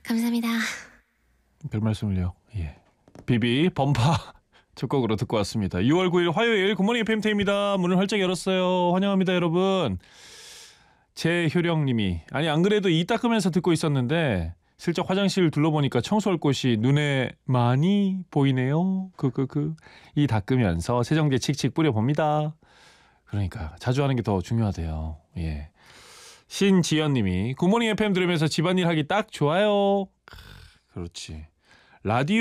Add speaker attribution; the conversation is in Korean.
Speaker 1: 감사합니다.
Speaker 2: 별 말씀을요. 예. 비비 범파 첫 곡으로 듣고 왔습니다. 6월 9일 화요일 굿모닝 FMT입니다. 문을 활짝 열었어요. 환영합니다, 여러분. 제효령님이 아니 안 그래도 이 닦으면서 듣고 있었는데 슬쩍 화장실 둘러보니까 청소할 곳이 눈에 많이 보이네요. 이 닦으면서 세정제 칙칙 뿌려봅니다. 그러니까 자주 하는 게 더 중요하대요. 예. 신지연님이 굿모닝 FM 들으면서 집안일 하기 딱 좋아요. 그렇지. 라디오